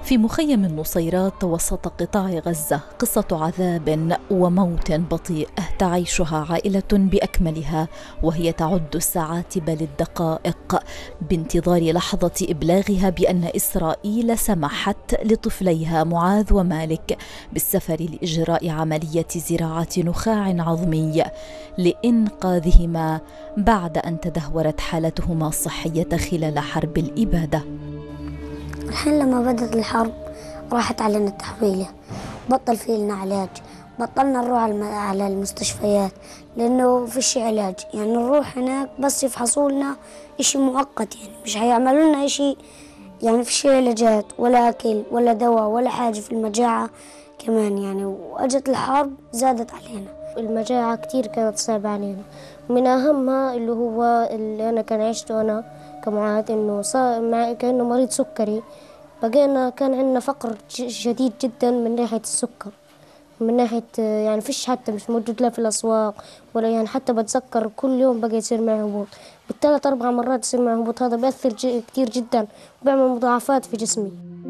في مخيم النصيرات وسط قطاع غزة قصة عذاب وموت بطيء تعيشها عائلة بأكملها، وهي تعد الساعات بل الدقائق بانتظار لحظة إبلاغها بأن إسرائيل سمحت لطفليها معاذ ومالك بالسفر لإجراء عملية زراعة نخاع عظمي لإنقاذهما بعد أن تدهورت حالتهما الصحية خلال حرب الإبادة. الحين لما بدأت الحرب راحت علينا التحويلة، بطل فينا علاج، بطلنا نروح على المستشفيات لأنه فيش علاج. يعني نروح هناك بس يفحصوا لنا إشي مؤقت، يعني مش هيعملوا لنا إشي، يعني فيش علاجات ولا أكل ولا دواء ولا حاجة في المجاعة كمان. يعني وأجت الحرب زادت علينا المجاعة كتير، كانت صعبة علينا. من أهمها اللي أنا كان عشته أنا كمعاذ، إنه صار كأنه مريض سكري. كان عندنا فقر شديد جدا من ناحية السكر، من ناحية يعني فيش، حتى مش موجود لا في الأسواق ولا، يعني حتى بتذكر كل يوم بقى يصير معي هبوط، بالثلاث 4 مرات يصير معي هبوط. هذا بيأثر كتير جدا وبيعمل مضاعفات في جسمي.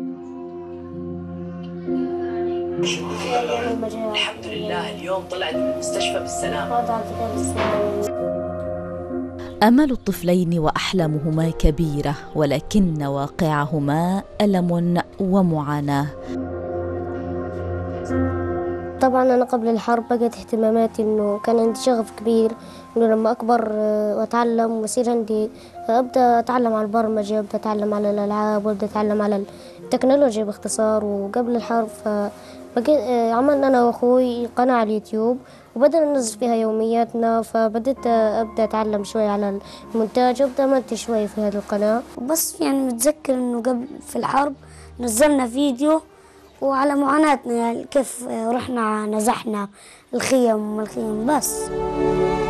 الحمد لله اليوم طلعت من المستشفى بالسلامة. أمل الطفلين وأحلامهما كبيرة، ولكن واقعهما ألم ومعاناة. طبعا أنا قبل الحرب بقت اهتماماتي إنه كان عندي شغف كبير إنه لما أكبر وأتعلم ويصير عندي، أبدأ أتعلم على البرمجة، أبدأ أتعلم على الألعاب، وأبدأ أتعلم على التكنولوجيا باختصار. وقبل الحرب عملنا أنا وأخوي قناة على اليوتيوب وبدأنا ننزل فيها يومياتنا، فبدأت أبدأ أتعلم شوي على المونتاج وأبدأ أمنتج شوي في هذه القناة. بس يعني متذكر إنه قبل في الحرب نزلنا فيديو وعلى معاناتنا، يعني كيف رحنا نزحنا الخيم بس.